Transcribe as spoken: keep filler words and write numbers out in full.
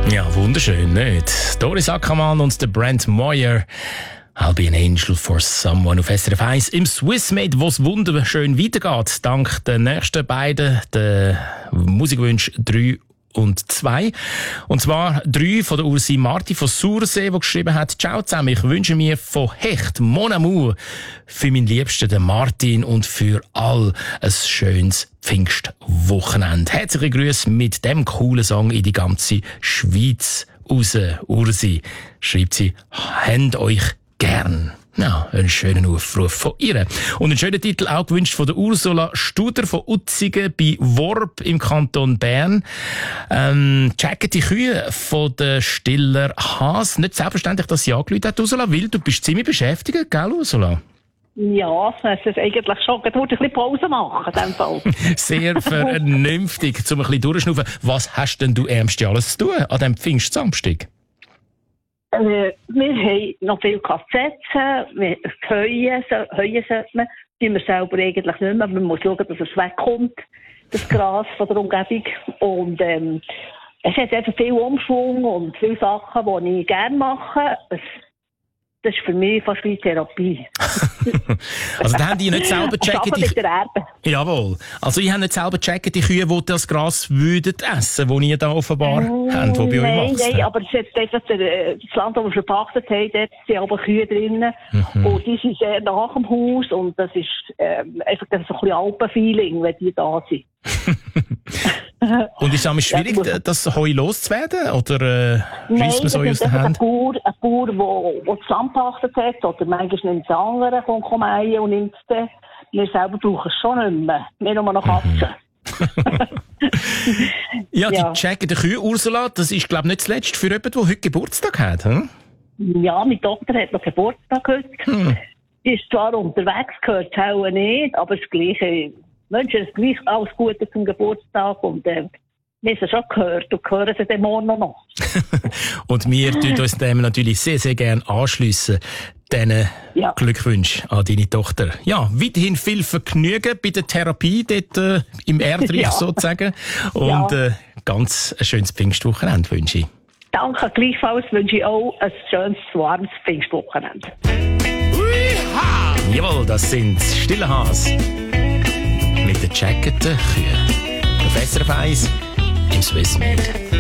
Ja, wunderschön, nicht? Doris Ackermann und der Brent Moyer. I'll be an angel for someone auf S R F eins im Swissmade, wo es wunderschön weitergeht. Dank den nächsten beiden, den Musikwünsch drei und zwei. Und zwar drei von der Ursi Marti von Sursee, die geschrieben hat: Ciao zusammen, ich wünsche mir von Hecht, Mon Amour, für meinen Liebsten, den Martin, und für all ein schönes Pfingstwochenende. Herzliche Grüße mit dem coolen Song in die ganze Schweiz raus. Ursi, schreibt sie, habt euch gern. Ja, einen schönen Aufruf von ihr. Und einen schönen Titel auch gewünscht von der Ursula Studer von Utzigen bei Worb im Kanton Bern. Ähm, checken die Kühe von der Stiller Haas. Nicht selbstverständlich, dass sie angerufen hat, Ursula, weil du bist ziemlich beschäftigt, gell, Ursula? Ja, es ist eigentlich schon. Ich wollte ein bisschen Pause machen, in dem Fall. Sehr vernünftig, um ein bisschen durchschnaufen. Was hast denn du ärmste alles zu tun an diesem Pfingstsamstag? Äh, wir haben noch viel Kassetten, wir Heuen, Heuen sollte man, die wir selber eigentlich nicht mehr, man muss schauen, dass es wegkommt, das Gras von der Umgebung. Und ähm, es hat einfach viel Umschwung und viele Sachen, die ich gerne mache. Es, das ist für mich fast wie Therapie. Also, da haben die nicht selber checken. Die... Jawohl. Also, ich habe nicht selber checken, die Kühe, die das Gras würden essen, die ihr da offenbar mm, habt, die bei nein, euch wachsen. Nein, aber es ist einfach der, das Land, das wir verpachtet haben, dort sind aber Kühe drinnen. Mhm. Und die sind sehr nach dem Haus und das ist ähm, einfach so ein bisschen Alpenfeeling, wenn die da sind. Und ist es schwierig, ja, das Heu loszuwerden? Oder äh, reißt man so aus der Hand? Nein, ein Bauer, der das Land gepachtet hat, oder manchmal nimmt es andere, kommt kommen und nimmt es dann. Wir selber brauchen es schon nicht mehr. Wir nur noch Katzen. ja, die ja. checken die Kühe, Ursula, das ist, glaube ich, nicht zuletzt für jemanden, der heute Geburtstag hat. Hm? Ja, meine Tochter hat noch Geburtstag heute. Hm. Die ist zwar unterwegs, gehört es auch nicht, aber das Gleiche. Wünsche es gleich alles Gute zum Geburtstag und äh, wir haben es schon gehört und hören sie den morgen noch. Und wir tun uns dem natürlich sehr, sehr gerne anschliessen, diesen ja. Glückwunsch an deine Tochter. Ja, weiterhin viel Vergnügen bei der Therapie dort äh, im Erdreich ja. sozusagen und ja. äh, ganz ein schönes Pfingstwochenende wünsche ich. Danke, gleichfalls wünsche ich auch ein schönes, warmes Pfingstwochenende. Jawohl, das sind Stille Haas mit den Jacketen Kühen. Auf S R F eins im Swissmade.